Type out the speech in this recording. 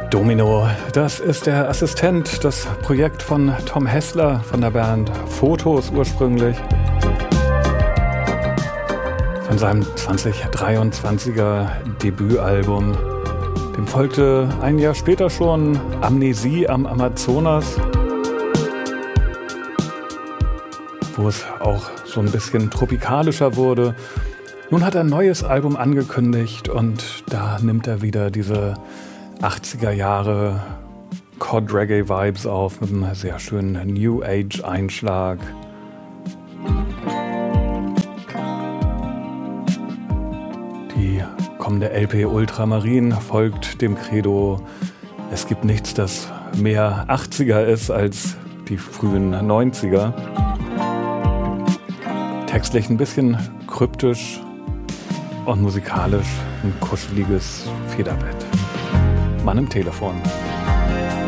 Domino, das ist der Assistent, das Projekt von Tom Hessler von der Band Fotos ursprünglich. Von seinem 2023er Debütalbum. Dem folgte ein Jahr später schon Amnesie am Amazonas, wo es auch so ein bisschen tropikalischer wurde. Nun hat er ein neues Album angekündigt und da nimmt er wieder diese 80er Jahre Cod Reggae Vibes auf mit einem sehr schönen New Age Einschlag. Die kommende LP Ultramarin folgt dem Credo: Es gibt nichts, das mehr 80er ist als die frühen 90er. Textlich ein bisschen kryptisch und musikalisch ein kuscheliges Federbett. Mann im Telefon.